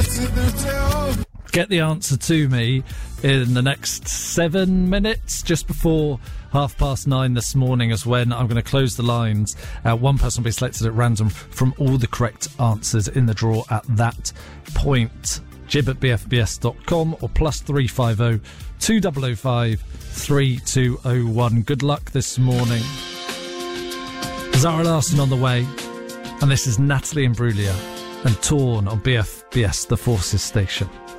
Get the answer to me in the next 7 minutes, just before 9:30 this morning is when I'm going to close the lines. One person will be selected at random from all the correct answers in the draw at that point. jib@bfbs.com or +350 2005 3201. Good luck this morning. Zara Larsson on the way, and this is Natalie Imbruglia and Torn on BFBS, the Forces station.